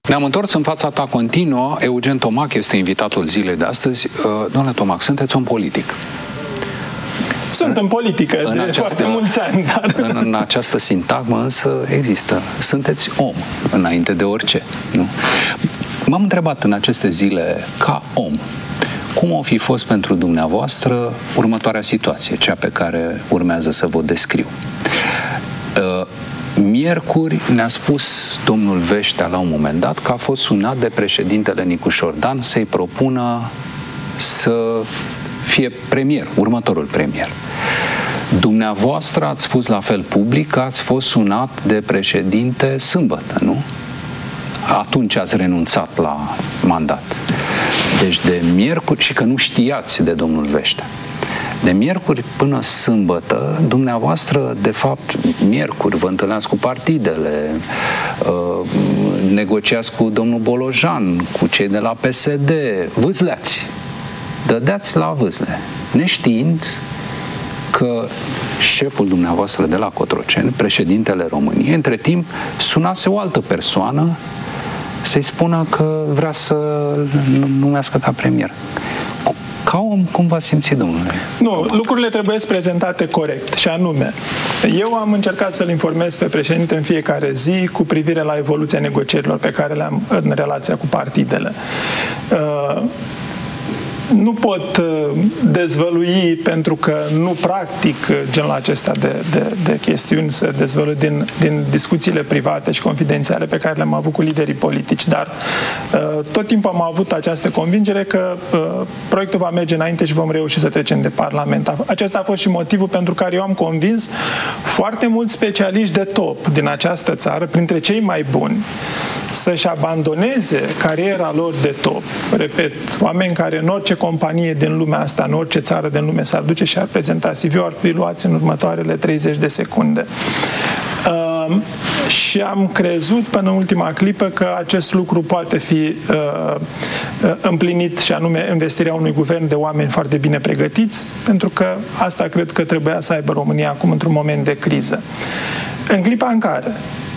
Ne-am întors în fața ta continuă. Eugen Tomac este invitatul zilei de astăzi. Domnule Tomac, sunteți un politic. Sunt în politică de foarte mulți ani. Dar... În această sintagmă însă există. Sunteți om înainte de orice. Nu? M-am întrebat în aceste zile, ca om, cum o fi fost pentru dumneavoastră următoarea situație, cea pe care urmează să vă descriu. Miercuri ne-a spus domnul Veștea la un moment dat că a fost sunat de președintele Nicu Șordan să-i propună să fie premier, următorul premier. Dumneavoastră ați spus la fel public că ați fost sunat de președinte sâmbătă, nu? Atunci ați renunțat la mandat. Deci de miercuri, și că nu știați de domnul Veștea. De miercuri până sâmbătă, dumneavoastră, de fapt, miercuri vă întâlneați cu partidele, negociați cu domnul Bolojan, cu cei de la PSD, vâzleați. Dădeați la vâzle, neștiind că șeful dumneavoastră de la Cotroceni, președintele României, între timp sunase o altă persoană să-i spună că vrea să numească ca premier. Ca om, cum v-ați simțit, domnule? Nu, lucrurile trebuie prezentate corect, și anume, eu am încercat să-l informez pe președinte în fiecare zi cu privire la evoluția negocierilor pe care le-am în relația cu partidele. Nu pot dezvălui, pentru că nu practic genul acesta de chestiuni, să dezvălui din discuțiile private și confidențiale pe care le-am avut cu liderii politici, dar tot timpul am avut această convingere că proiectul va merge înainte și vom reuși să trecem de Parlament. Acesta a fost și motivul pentru care eu am convins foarte mulți specialiști de top din această țară, printre cei mai buni, să-și abandoneze cariera lor de top. Repet, oameni care în orice companie din lumea asta, în orice țară din lume s-ar duce și ar prezenta CV-ul, ar fi luați în următoarele 30 de secunde. Și am crezut până în ultima clipă că acest lucru poate fi împlinit, și anume investirea unui guvern de oameni foarte bine pregătiți, pentru că asta cred că trebuia să aibă România acum într-un moment de criză. În clipa în care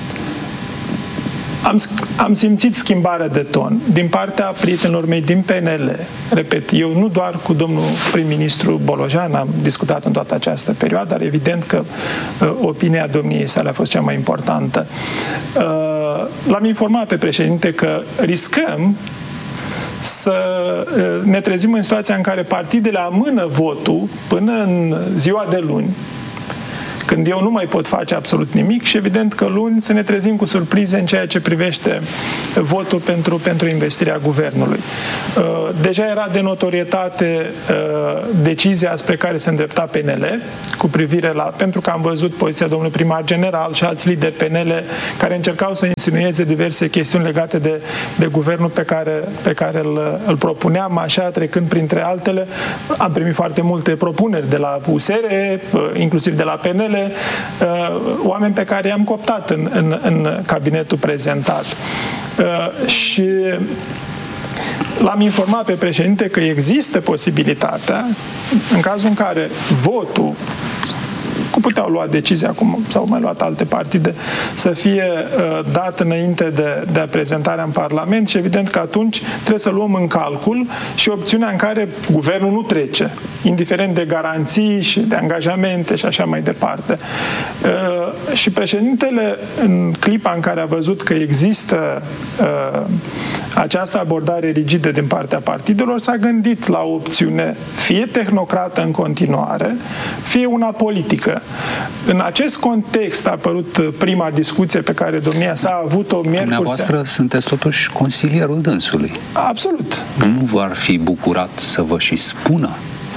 am simțit schimbarea de ton din partea prietenilor mei din PNL. Repet, eu nu doar cu domnul prim-ministru Bolojan am discutat în toată această perioadă, dar evident că opinia domniei sale a fost cea mai importantă. L-am informat pe președinte că riscăm să ne trezim în situația în care partidele amână votul până în ziua de luni, când eu nu mai pot face absolut nimic, și evident că luni să ne trezim cu surprize în ceea ce privește votul pentru investirea guvernului. Deja era de notorietate decizia spre care se îndrepta PNL cu privire la, pentru că am văzut poziția domnului primar general și alți lideri PNL care încercau să insinueze diverse chestiuni legate de guvernul pe care îl propuneam, așa, trecând printre altele. Am primit foarte multe propuneri de la USR, inclusiv de la PNL, oameni pe care i-am cooptat în cabinetul prezentat. Și l-am informat pe președinte că există posibilitatea, în cazul în care votul, puteau lua decizia, acum s-au mai luat alte partide, să fie dat înainte de prezentarea în Parlament, și evident că atunci trebuie să luăm în calcul și opțiunea în care guvernul nu trece, indiferent de garanții și de angajamente și așa mai departe. Și președintele, în clipa în care a văzut că există această abordare rigidă din partea partidelor, s-a gândit la o opțiune fie tehnocrată în continuare, fie una politică. În acest context a apărut prima discuție pe care domnia sa a avut-o miercuri. Dumneavoastră sunteți totuși consilierul dânsului. Absolut. Nu v-ar fi bucurat să vă și spună?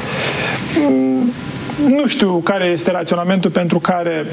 Nu știu care este raționamentul pentru care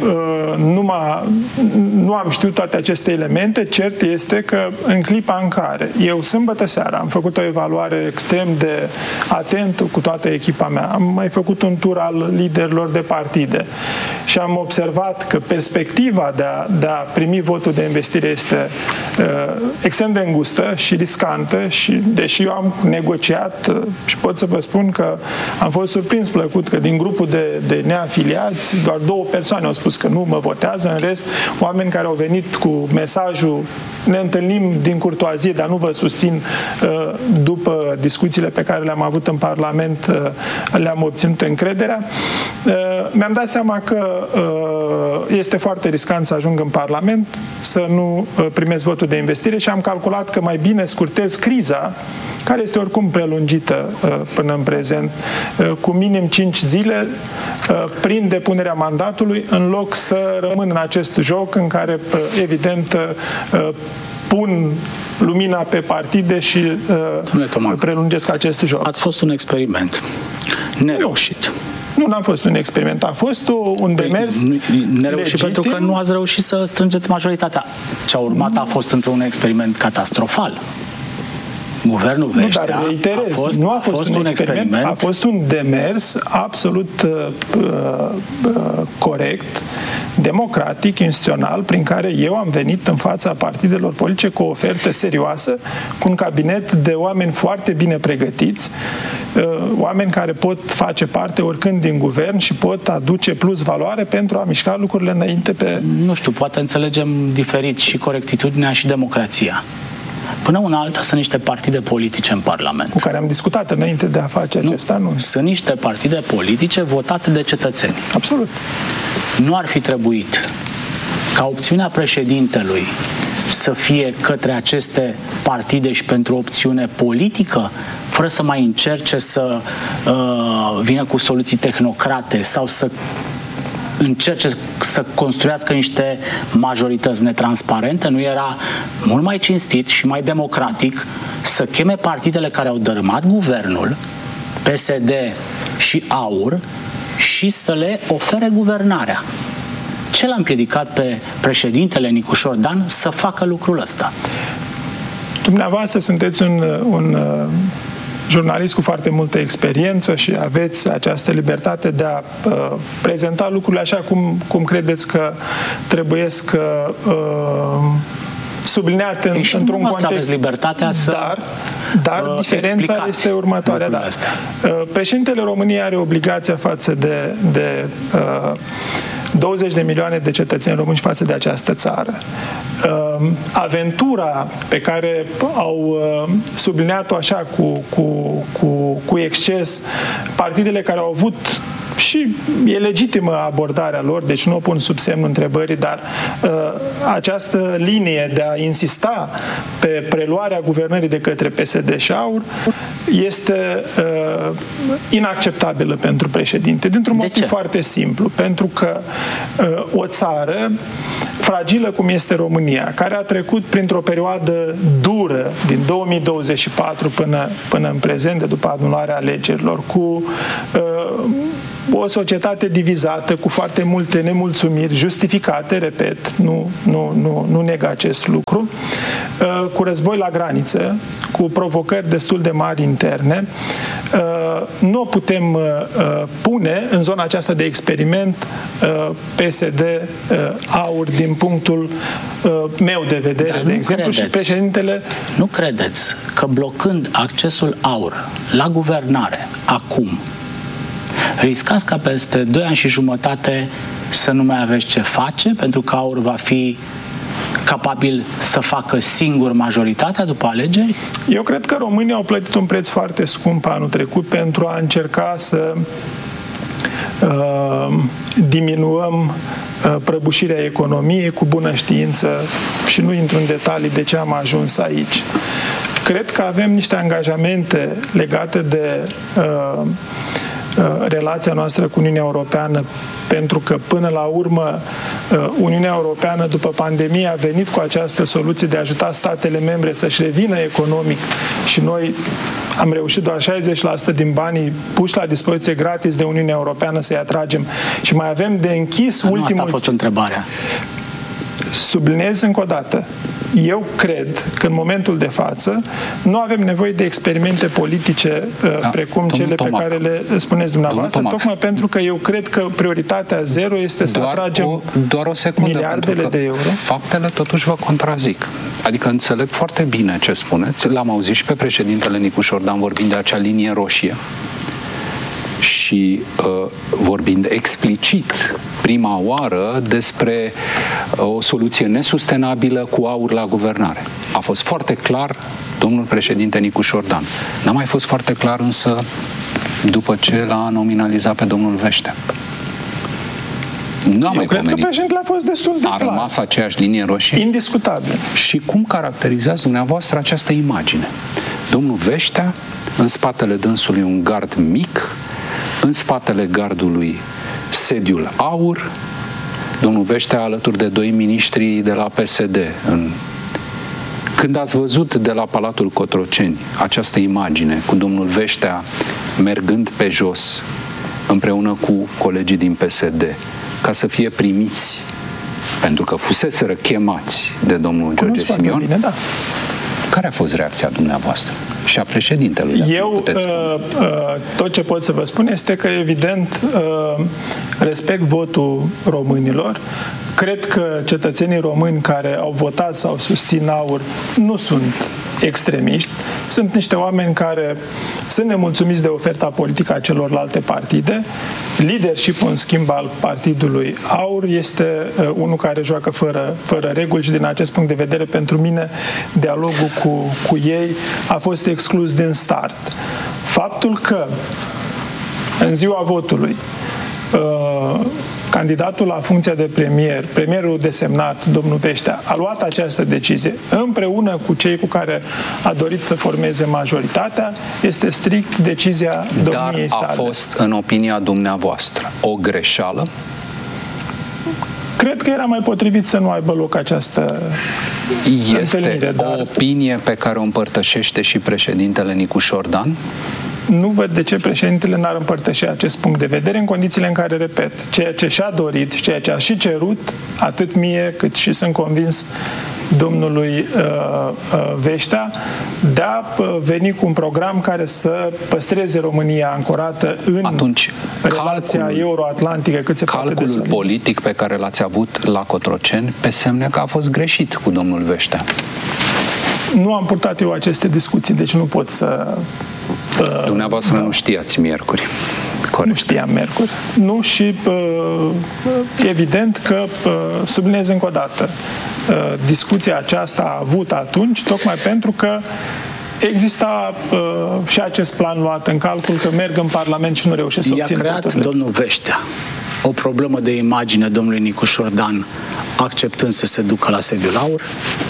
nu am știut toate aceste elemente. Cert este că în clipa în care eu sâmbătă seara am făcut o evaluare extrem de atentă cu toată echipa mea, am mai făcut un tur al liderilor de partide și am observat că perspectiva de a primi votul de investire este extrem de îngustă și riscantă, și deși eu am negociat și pot să vă spun că am fost surprins plăcut că din grupul de neafiliați, doar 2 persoane au spus că nu mă votează, în rest, oameni care au venit cu mesajul ne întâlnim din curtoazie, dar nu vă susțin. După discuțiile pe care le-am avut în Parlament, le-am obținut încrederea. Mi-am dat seama că este foarte riscant să ajung în Parlament, să nu primesc votul de investire și am calculat că mai bine scurtez criza, care este oricum prelungită până în prezent, cu minim 5 zile, prin depunerea mandatului, în loc să rămân în acest joc în care, evident, pun lumina pe partide și prelungesc acest joc. Ați fost un experiment nereușit. Nu, n-a fost un experiment. A fost un demers nereușit pentru că nu ați reușit să strângeți majoritatea. Ce a urmat a fost într-un experiment catastrofal. Guvernul Veștea nu a fost un experiment, a fost un demers absolut corect, democratic, instituțional, prin care eu am venit în fața partidelor politice cu o ofertă serioasă, cu un cabinet de oameni foarte bine pregătiți, oameni care pot face parte oricând din guvern și pot aduce plus valoare pentru a mișca lucrurile înainte pe... Nu știu, poate înțelegem diferit și corectitudinea și democrația. Până una alta sunt niște partide politice în Parlament. Cu care am discutat înainte de a face acest anunț. Sunt niște partide politice votate de cetățeni. Absolut. Nu ar fi trebuit ca opțiunea președintelui să fie către aceste partide și pentru opțiune politică, fără să mai încerce să vină cu soluții tehnocrate sau să încerce să construiască niște majorități netransparente? Nu era mult mai cinstit și mai democratic să cheme partidele care au dărâmat guvernul, PSD și AUR, și să le ofere guvernarea? Ce l-a împiedicat pe președintele Nicușor Dan să facă lucrul ăsta? Dumneavoastră sunteți un jurnalist cu foarte multă experiență și aveți această libertate de a prezenta lucrurile așa cum credeți că trebuiesc subliniat într-un context. Libertatea să dar diferența este următoarea. Da. Președintele României are obligația față de 20 de milioane de cetățeni români față de această țară. Aventura pe care au subliniat-o așa cu exces partidele care au avut, și e legitimă abordarea lor, deci nu o pun sub semnul întrebării, dar această linie de a insista pe preluarea guvernării de către PSD și AUR este inacceptabilă pentru președinte. Dintr-un motiv foarte simplu. Pentru că o țară fragilă cum este România, care a trecut printr-o perioadă dură din 2024 până în prezent, de după anularea alegerilor, cu o societate divizată, cu foarte multe nemulțumiri justificate, repet, nu neg acest lucru, cu război la graniță, cu provocări destul de mari interne, nu o putem pune în zona aceasta de experiment PSD AUR din punctul meu de vedere, de exemplu, și președintele... Nu credeți că blocând accesul AUR la guvernare acum, riscați ca peste 2 ani și jumătate să nu mai aveți ce face, pentru că AUR va fi capabil să facă singur majoritatea după alegeri? Eu cred că românii au plătit un preț foarte scump anul trecut pentru a încerca să diminuăm prăbușirea economiei cu bună știință și nu intru în detalii de ce am ajuns aici. Cred că avem niște angajamente legate de relația noastră cu Uniunea Europeană, pentru că până la urmă Uniunea Europeană după pandemie a venit cu această soluție de a ajuta statele membre să-și revină economic și noi am reușit doar 60% din banii puși la dispoziție gratis de Uniunea Europeană să-i atragem și mai avem de închis ultimul... Asta a fost întrebarea. Subliniez încă o dată. Eu cred că în momentul de față nu avem nevoie de experimente politice precum cele pe care le spuneți dumneavoastră, tocmai pentru că eu cred că prioritatea zero este să atragem miliardele de euro. Faptele totuși vă contrazic. Adică înțeleg foarte bine ce spuneți. L-am auzit și pe președintele Nicușor Dan vorbind de acea linie roșie. și vorbind explicit prima oară despre o soluție nesustenabilă cu aur la guvernare. A fost foarte clar domnul președinte Nicu Șordan. N-a mai fost foarte clar însă după ce l-a nominalizat pe domnul Veștea. Eu cred că președintele a fost destul de clar. A rămas aceeași linie roșie? Indiscutabil. Și cum caracterizați dumneavoastră această imagine? Domnul Veștea, în spatele dânsului un gard mic, în spatele gardului sediul aur, domnul Veștea alături de doi miniștri de la PSD. Când ați văzut de la Palatul Cotroceni această imagine cu domnul Veștea mergând pe jos împreună cu colegii din PSD ca să fie primiți, pentru că fuseseră chemați de domnul George Simion, bine, da. Care a fost reacția dumneavoastră și a președintelui? Eu, tot ce pot să vă spun este că, evident, respect votul românilor. Cred că cetățenii români care au votat sau susțin aur nu sunt extremiști. Sunt niște oameni care sunt nemulțumiți de oferta politică a celorlalte partide. Leadership-ul, în schimb, al partidului aur este unul care joacă fără reguli și din acest punct de vedere, pentru mine, dialogul cu ei a fost exclus din start. Faptul că în ziua votului candidatul la funcția de premier, premierul desemnat, domnul Veștea, a luat această decizie împreună cu cei cu care a dorit să formeze majoritatea, este strict decizia domniei sale. Dar a fost, în opinia dumneavoastră, o greșeală? Cred că era mai potrivit să nu aibă loc această întâlnire. Este o opinie pe care o împărtășește și președintele Nicu Șordan? Nu văd de ce președintele n-ar împărtăși acest punct de vedere în condițiile în care, repet, ceea ce și-a dorit și ceea ce a și cerut, atât mie cât și sunt convins domnului Veștea, de a veni cu un program care să păstreze România ancorată în relația euroatlantică cât se poate de solid. Calculul politic pe care l-ați avut la Cotroceni pe semne că a fost greșit cu domnul Veștea. Nu am purtat eu aceste discuții, deci nu pot să... Dumneavoastră nu știați miercuri. Corect. Nu știam miercuri. Nu, și evident că subliniez încă o dată, discuția aceasta a avut atunci, tocmai pentru că exista și acest plan luat în calcul că merg în Parlament și nu reușesc să obțin voturile. I-a creat domnul Veștea o problemă de imagine domnului Nicu Șordan, acceptând să se ducă la sediul aur?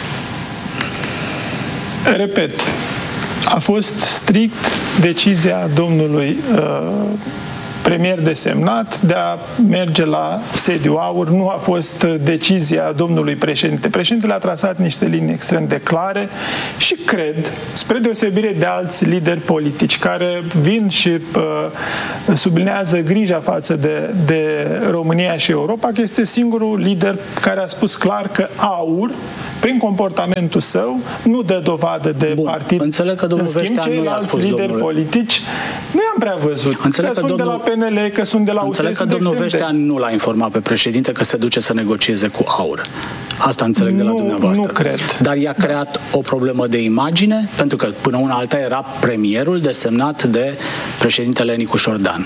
Repet, a fost strict decizia domnului premier desemnat de a merge la sediul aur. Nu a fost decizia domnului președinte. Președintele a trasat niște linii extrem de clare și cred, spre deosebire de alți lideri politici care vin și sublinează grija față de România și Europa, că este singurul lider care a spus clar că aur, prin comportamentul său, nu dă dovadă de partid. Înțeleg că domnul Veștea nu i-a spus lideri politici nu i-am prea văzut. Înțeleg că sunt de la PNL, că sunt de la USR. Înțeleg că domnul Veștea nu l-a informat pe președinte că se duce să negocieze cu aur. Asta înțeleg de la dumneavoastră. Nu cred. Dar i-a creat o problemă de imagine, pentru că până una alta era premierul desemnat de președintele Nicu Șordan.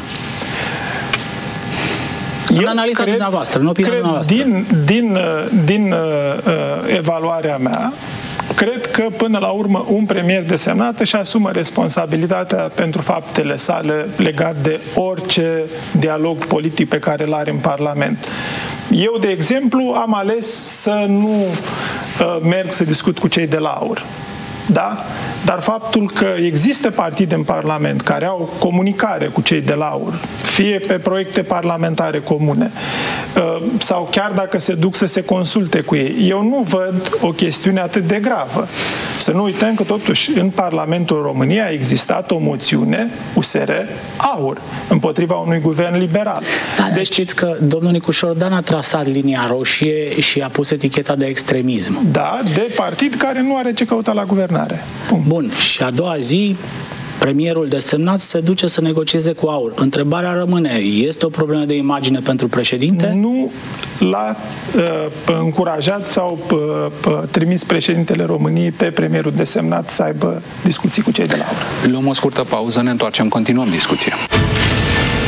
În analiza dumneavoastră, în opinia dumneavoastră. Din evaluarea mea, cred că până la urmă un premier desemnat își asumă responsabilitatea pentru faptele sale legat de orice dialog politic pe care îl are în Parlament. Eu, de exemplu, am ales să nu merg să discut cu cei de la aur. Da? Dar faptul că există partide în Parlament care au comunicare cu cei de la aur, fie pe proiecte parlamentare comune, sau chiar dacă se duc să se consulte cu ei, eu nu văd o chestiune atât de gravă. Să nu uităm că totuși în Parlamentul României a existat o moțiune USR Aur împotriva unui guvern liberal. Da, deci știți că domnul Nicu Șordan a trasat linia roșie și a pus eticheta de extremism. Da, de partid care nu are ce căuta la guvernare. Bun, și a doua zi premierul desemnat se duce să negocieze cu aur. Întrebarea rămâne, este o problemă de imagine pentru președinte? Nu l-a încurajat sau trimis președintele României pe premierul desemnat să aibă discuții cu cei de la aur. Luăm o scurtă pauză, ne întoarcem, continuăm discuția.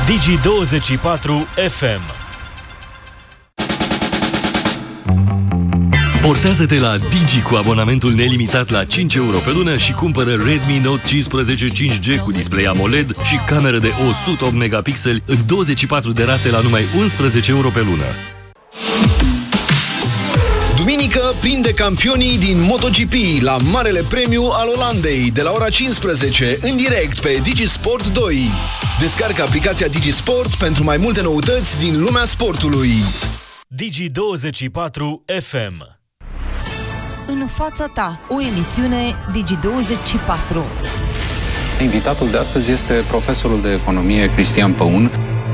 Digi24 FM. Portează-te la Digi cu abonamentul nelimitat la 5 euro pe lună și cumpără Redmi Note 15 5G cu display AMOLED și cameră de 108 megapixeli în 24 de rate la numai 11 euro pe lună. Duminică prinde campionii din MotoGP la Marele Premiu al Olandei de la ora 15 în direct pe DigiSport 2. Descarcă aplicația DigiSport pentru mai multe noutăți din lumea sportului. Digi24 FM. În fața ta, o emisiune Digi24. Invitatul de astăzi este profesorul de economie Cristian Păun.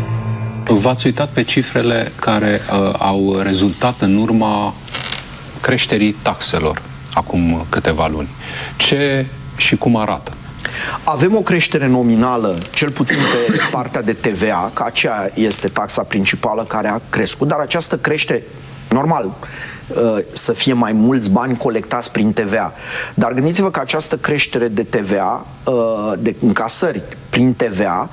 V-ați uitat pe cifrele care au rezultat în urma creșterii taxelor acum câteva luni. Ce și cum arată? Avem o creștere nominală, cel puțin pe partea de TVA, că aceea este taxa principală care a crescut, dar această creștere, normal, să fie mai mulți bani colectați prin TVA. Dar gândiți-vă că această creștere de TVA, de încasări prin TVA,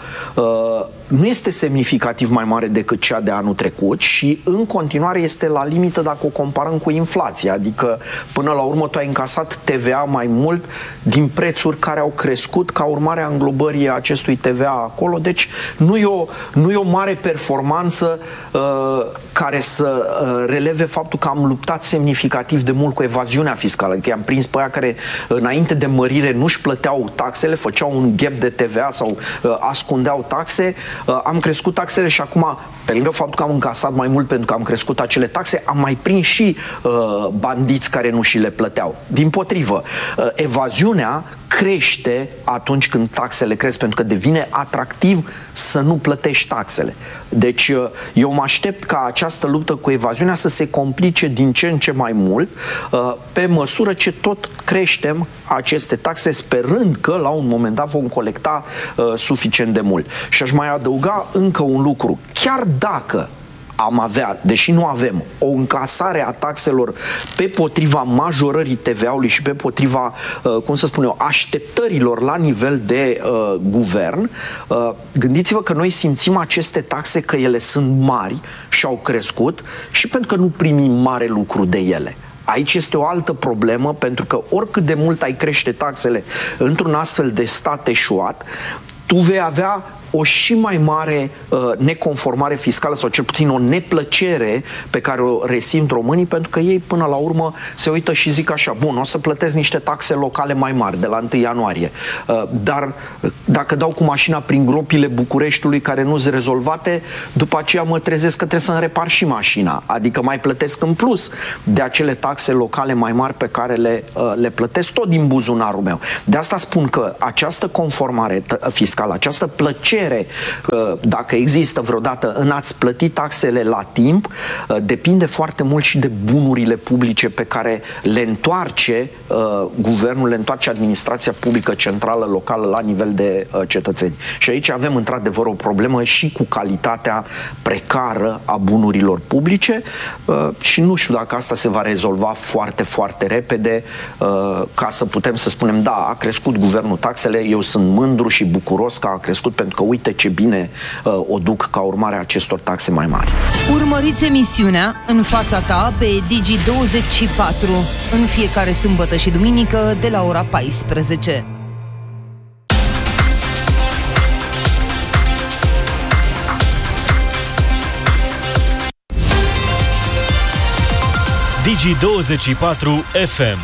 nu este semnificativ mai mare decât cea de anul trecut și în continuare este la limită dacă o comparăm cu inflația. Adică până la urmă tu ai încasat TVA mai mult din prețuri care au crescut ca urmare a înglobării acestui TVA acolo. Deci nu e o mare performanță care să releve faptul că am luptat semnificativ de mult cu evaziunea fiscală. Adică i-am prins pe aia care înainte de mărire nu-și plăteau taxele, făceau un gap de TVA sau ascundeau taxe. Am crescut taxele și acum, pe lângă faptul că am încasat mai mult pentru că am crescut acele taxe, am mai prins și bandiți care nu și le plăteau. Dimpotrivă, evaziunea crește atunci când taxele cresc, pentru că devine atractiv să nu plătești taxele. Deci eu mă aștept ca această luptă cu evaziunea să se complice din ce în ce mai mult pe măsură ce tot creștem aceste taxe, sperând că la un moment dat vom colecta suficient de mult. Și aș mai adăuga încă un lucru. Chiar dacă am avea, deși nu avem, o încasare a taxelor pe potriva majorării TVA-ului și pe potriva, cum să spun eu, așteptărilor la nivel de guvern, gândiți-vă că noi simțim aceste taxe că ele sunt mari și au crescut și pentru că nu primim mare lucru de ele. Aici este o altă problemă, pentru că oricât de mult ai crește taxele într-un astfel de stat eșuat, tu vei avea o și mai mare neconformare fiscală sau cel puțin o neplăcere pe care o resimt românii, pentru că ei până la urmă se uită și zic așa: bun, o să plătesc niște taxe locale mai mari de la 1 ianuarie, dar dacă dau cu mașina prin gropile Bucureștiului care nu sunt rezolvate, după aceea mă trezesc că trebuie să-mi repar și mașina, adică mai plătesc în plus de acele taxe locale mai mari pe care le plătesc tot din buzunarul meu. De asta spun că această conformare fiscală, această plăcere, dacă există vreodată în a-ți plăti taxele la timp, depinde foarte mult și de bunurile publice pe care le întoarce guvernul, le întoarce administrația publică centrală, locală, la nivel de cetățeni. Și aici avem într-adevăr o problemă și cu calitatea precară a bunurilor publice și nu știu dacă asta se va rezolva foarte, foarte repede ca să putem să spunem: da, a crescut guvernul taxele, eu sunt mândru și bucuros că a crescut, pentru că uite ce bine o duc ca urmare a acestor taxe mai mari. Urmăriți emisiunea În fața ta pe Digi24 în fiecare sâmbătă și duminică de la ora 14. Digi24 FM.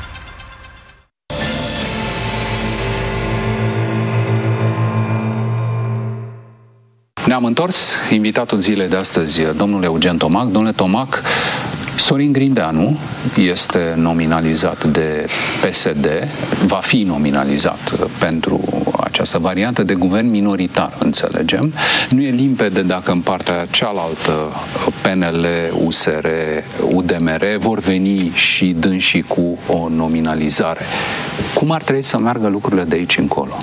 Ne-am întors. Invitatul zilei de astăzi, domnul Eugen Tomac. Domnule Tomac, Sorin Grindeanu este nominalizat de PSD, va fi nominalizat pentru această variantă de guvern minoritar, înțelegem. Nu e limpede dacă în partea cealaltă PNL, USR, UDMR vor veni și dânsii cu o nominalizare. Cum ar trebui să meargă lucrurile de aici încolo?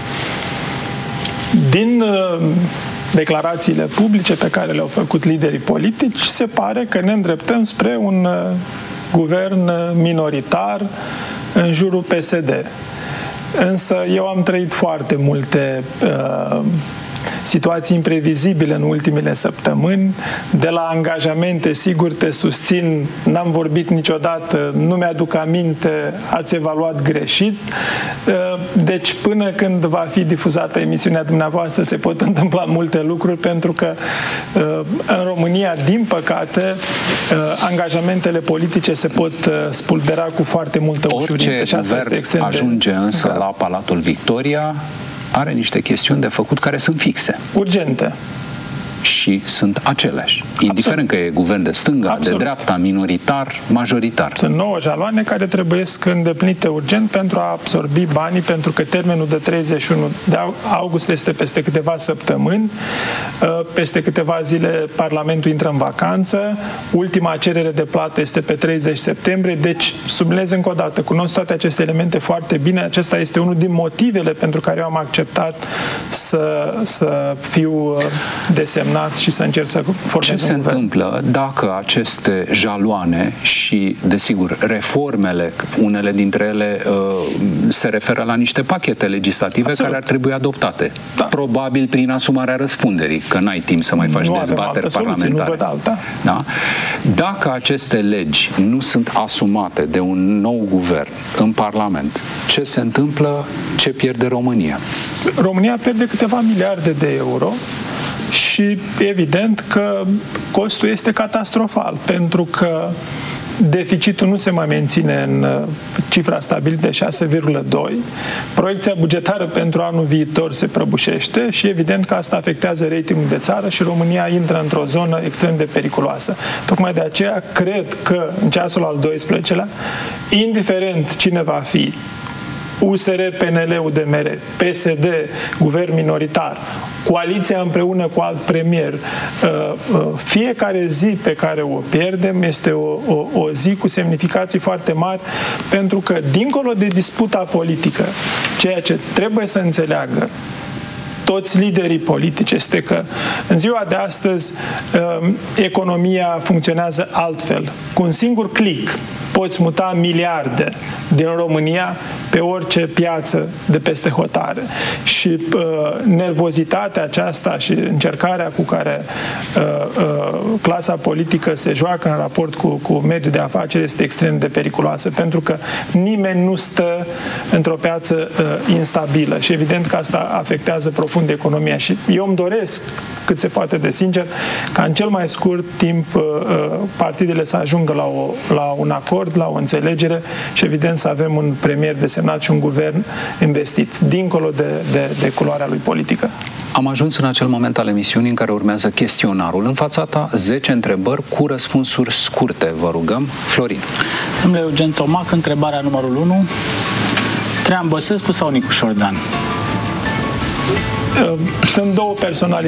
Din declarațiile publice pe care le-au făcut liderii politici, se pare că ne îndreptăm spre un guvern minoritar în jurul PSD. Însă eu am trăit foarte multe situații imprevizibile în ultimele săptămâni, de la angajamente, sigur te susțin, n-am vorbit niciodată, nu mi-aduc aminte, ați evaluat greșit. Deci până când va fi difuzată emisiunea dumneavoastră se pot întâmpla multe lucruri, pentru că în România, din păcate, angajamentele politice se pot spulbera cu foarte multă ușurință. Și asta este extrem de ajunge însă la Palatul Victoria, are niște chestiuni de făcut care sunt fixe. Urgente. Și sunt aceleași. Indiferent că e guvern de stânga, de dreapta, minoritar, majoritar. Sunt 9 jaloane care trebuie îndeplinite urgent pentru a absorbi banii, pentru că termenul de 31 de august este peste câteva săptămâni. Peste câteva zile Parlamentul intră în vacanță. Ultima cerere de plată este pe 30 septembrie. Deci, subliniez încă o dată, cunosc toate aceste elemente foarte bine. Acesta este unul din motivele pentru care eu am acceptat să fiu desemnat și să încerc să formez ce se întâmplă dacă aceste jaloane și, desigur, reformele, unele dintre ele se referă la niște pachete legislative care ar trebui adoptate? Da. Probabil prin asumarea răspunderii, că n-ai timp să mai faci dezbateri parlamentare. Da? Dacă aceste legi nu sunt asumate de un nou guvern în Parlament, ce se întâmplă? Ce pierde România? România pierde câteva miliarde de euro. Și evident că costul este catastrofal, pentru că deficitul nu se mai menține în cifra stabilită de 6,2. Proiecția bugetară pentru anul viitor se prăbușește și evident că asta afectează ratingul de țară și România intră într-o zonă extrem de periculoasă. Tocmai de aceea cred că în ceasul al 12-lea, indiferent cine va fi, USR, PNL, UDMR, PSD, guvern minoritar, coaliția împreună cu alt premier, fiecare zi pe care o pierdem este o zi cu semnificații foarte mari, pentru că, dincolo de disputa politică, ceea ce trebuie să înțeleagă toți liderii politici este că în ziua de astăzi economia funcționează altfel. Cu un singur click poți muta miliarde din România pe orice piață de peste hotare. Și nervozitatea aceasta și încercarea cu care clasa politică se joacă în raport cu mediul de afaceri este extrem de periculoasă, pentru că nimeni nu stă într-o piață instabilă și evident că asta afectează profund economia. Și eu îmi doresc, cât se poate de sincer, ca în cel mai scurt timp partidele să ajungă la un acord, la o înțelegere și evident să avem un premier desemnat și un guvern investit, dincolo de culoarea lui politică. Am ajuns în acel moment al emisiunii în care urmează chestionarul. În fața ta 10 întrebări cu răspunsuri scurte. Vă rugăm. Florin. Domnule Eugen Tomac, întrebarea numărul 1. Traian Băsescu sau Nicu Șordan? Sunt două personalități